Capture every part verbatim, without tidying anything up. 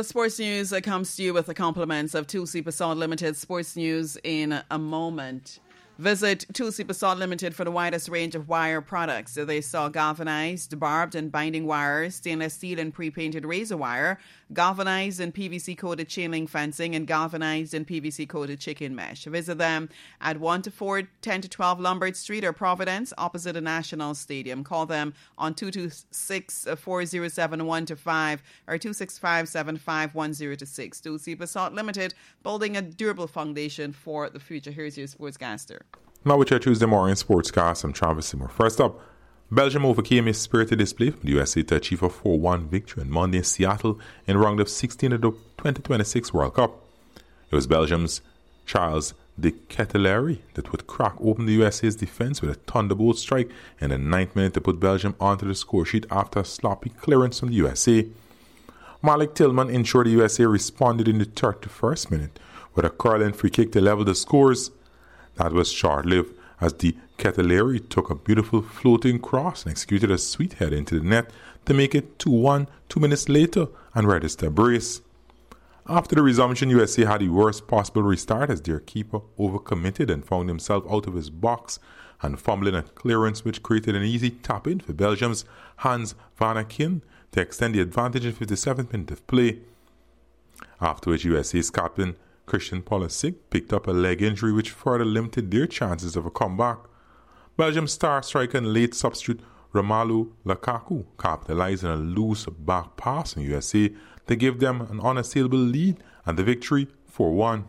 the sports news comes to you with the compliments of Tulsi Basalt Limited. Sports news in a moment. Visit Tulsi Basalt Limited for the widest range of wire products. They sell galvanized, barbed and binding wires, stainless steel and pre-painted razor wire, galvanized and P V C-coated chain link fencing, and galvanized and P V C-coated chicken mesh. Visit them at one to four, ten to twelve Lombard Street or Providence, opposite the National Stadium. Call them on two two six, four zero seven, one two five or two six five, seven five one zero two six. Tulsi Basalt Limited, building a durable foundation for the future. Here's your sportscaster. Now with your Tuesday morning sportscast, I'm Travis Seymour. First up, Belgium overcame a spirited display for the U S A to achieve a four one victory on Monday in Seattle in round of sixteen of the twenty twenty-six World Cup. It was Belgium's Charles de Ketelaere that would crack open the U S A's defence with a thunderbolt strike in the ninth minute to put Belgium onto the score sheet after a sloppy clearance from the U S A. Malik Tillman ensured the U S A responded in the thirty-first minute with a curling free kick to level the scores. That was short-lived as de Ketelaere took a beautiful floating cross and executed a sweet header into the net to make it two one two minutes later and register a brace. After the resumption, U S A had the worst possible restart as their keeper overcommitted and found himself out of his box and fumbling a clearance which created an easy tap-in for Belgium's Hans van Aken to extend the advantage in fifty-seventh minute of play. After which U S A's captain Christian Pulisic picked up a leg injury which further limited their chances of a comeback. Belgium star striker and late substitute Romelu Lukaku capitalized on a loose back pass from U S A to give them an unassailable lead and the victory four one.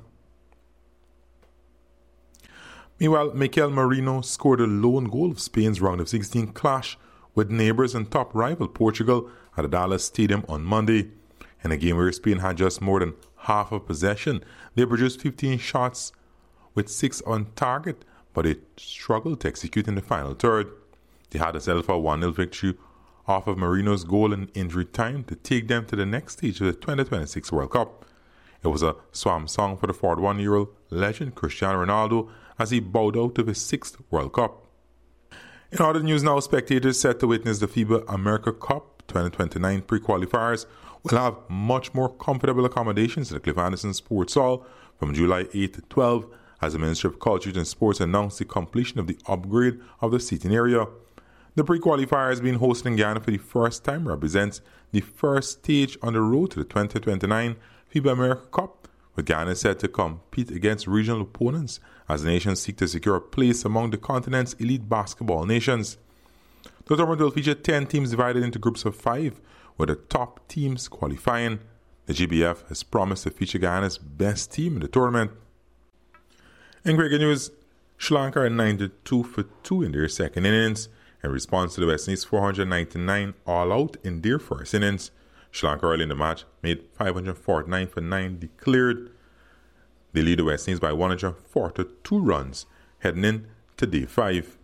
Meanwhile, Mikel Merino scored a lone goal of Spain's round of sixteen clash with neighbours and top rival Portugal at the Dallas Stadium on Monday. In a game where Spain had just more than half of possession, they produced fifteen shots with six on target, but they struggled to execute in the final third. They had a settle for a one nil victory off of Merino's goal in injury time to take them to the next stage of the twenty twenty-six World Cup. It was a swan song for the forty-one-year-old legend Cristiano Ronaldo as he bowed out of his sixth World Cup. In other news now, spectators set to witness the FIBA America Cup twenty twenty-nine pre-qualifiers will have much more comfortable accommodations at the Cliff Anderson Sports Hall from July eighth to twelfth as the Ministry of Culture and Sports announced the completion of the upgrade of the seating area. The pre-qualifiers being hosted in Ghana for the first time represents the first stage on the road to the twenty twenty-nine FIBA America Cup, with Ghana set to compete against regional opponents as the nations seek to secure a place among the continent's elite basketball nations. The tournament will feature ten teams divided into groups of five, with the top teams qualifying. The G B F has promised to feature Ghana's best team in the tournament. In cricket news, Sri Lanka are ninety-two for two in their second innings in response to the West Indies four hundred ninety-nine all-out in their first innings. Sri Lanka early in the match made five hundred forty-nine for nine declared. They lead the West Indies by one hundred forty-two runs heading in to day five.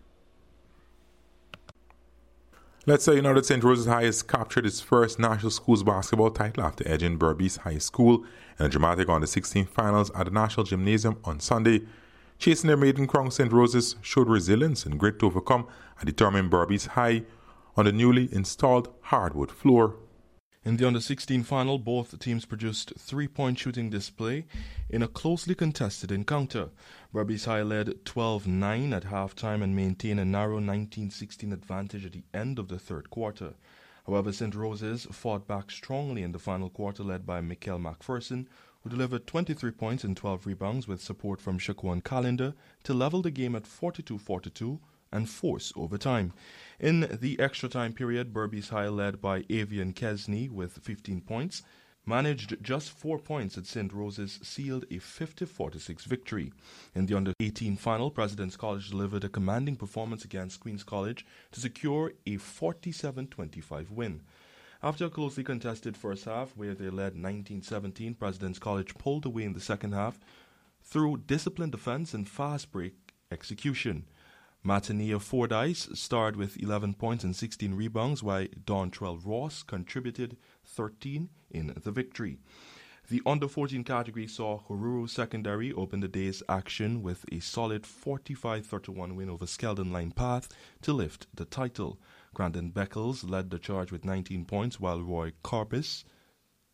Let's say you know that Saint Rose's High has captured its first national schools basketball title after edging Berbice High School in a dramatic under sixteen finals at the National Gymnasium on Sunday. Chasing their maiden crown, Saint Rose's showed resilience and grit to overcome a determined Berbice High on the newly installed hardwood floor. In the under sixteen final, both teams produced three-point shooting display in a closely contested encounter. Berbice High led twelve nine at halftime and maintained a narrow nineteen sixteen advantage at the end of the third quarter. However, Saint Rose's fought back strongly in the final quarter, led by Mikel McPherson, who delivered twenty-three points and twelve rebounds with support from Shaquan Callender to level the game at forty-two forty-two and force overtime. In the extra time period, Berbice High, led by Avian Kesney with fifteen points, managed just four points at Saint Rose's sealed a fifty forty-six victory. In the under eighteen final, President's College delivered a commanding performance against Queen's College to secure a forty-seven twenty-five win. After a closely contested first half, where they led nineteen seventeen, President's College pulled away in the second half through disciplined defense and fast break execution. Matinea Fordyce starred with eleven points and sixteen rebounds, while Dontrell Ross contributed thirteen in the victory. The under fourteen category saw Horuru Secondary open the day's action with a solid forty-five thirty-one win over Skeldon Line Path to lift the title. Grandin Beckles led the charge with nineteen points, while Roy Corbis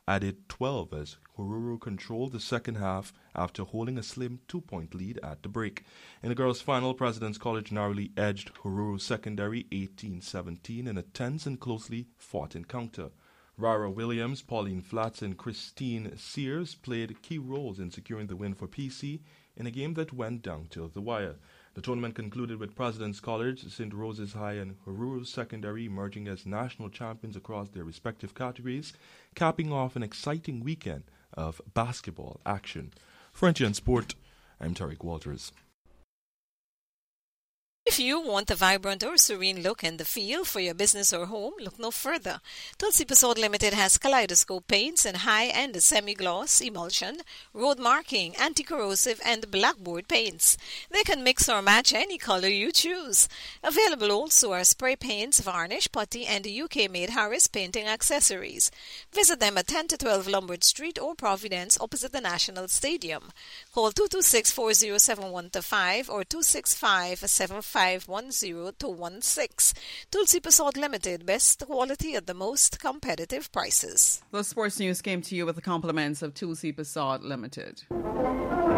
added twelve as Horuru controlled the second half after holding a slim two-point lead at the break. In the girls' final, President's College narrowly edged Horuru Secondary eighteen seventeen in a tense and closely fought encounter. Rara Williams, Pauline Flats, and Christine Sears played key roles in securing the win for P C in a game that went down to the wire. The tournament concluded with President's College, Saint Rose's High, and Horuru Secondary emerging as national champions across their respective categories, capping off an exciting weekend of basketball action. Frenchie and Sport, I'm Tariq Walters. If you want a vibrant or serene look and the feel for your business or home, look no further. Tulsi Pasod Limited has kaleidoscope paints and high-end semi-gloss, emulsion, road marking, anti-corrosive, and blackboard paints. They can mix or match any color you choose. Available also are spray paints, varnish, putty, and U K-made Harris painting accessories. Visit them at ten to twelve Lombard Street or Providence opposite the National Stadium. Call two two six, four zero seven one two five or two six five, seven five one zero two one six. Tulsi Pasod Limited, best quality at the most competitive prices. The sports news came to you with the compliments of Tulsi Pasod Limited.